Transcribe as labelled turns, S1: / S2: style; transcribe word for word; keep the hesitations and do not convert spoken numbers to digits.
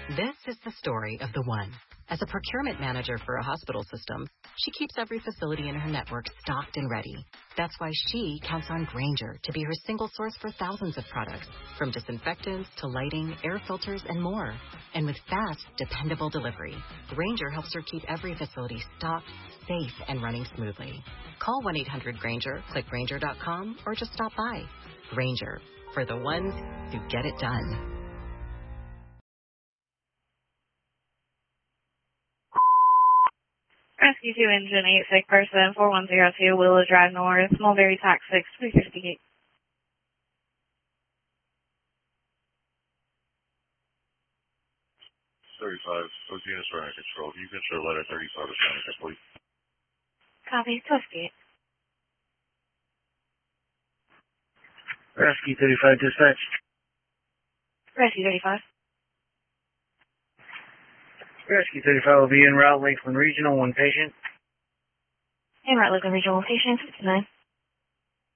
S1: This is the story of the one. As a procurement manager for a hospital system, she keeps every facility in her network stocked and ready. That's why she counts on Grainger to be her single source for thousands of products, from disinfectants to lighting, air filters, and more. And with fast, dependable delivery, Grainger helps her keep every facility stocked, safe, and running smoothly. Call one eight hundred Grainger, click Grainger dot com, or just stop by. Grainger, for the ones who get it done.
S2: Rescue two Engine eight six person four one zero two Willow Drive North, Mulberry Tax six, please speak.
S3: thirty-five, those units are under control. You can show letter thirty-five is county, please.
S2: Copy, Tuskegee.
S4: Rescue thirty-five dispatch.
S2: Rescue thirty-five.
S4: Rescue thirty-five will be en route, Lakeland Regional, one patient.
S2: En route, Lakeland Regional, one patient, fifty-nine.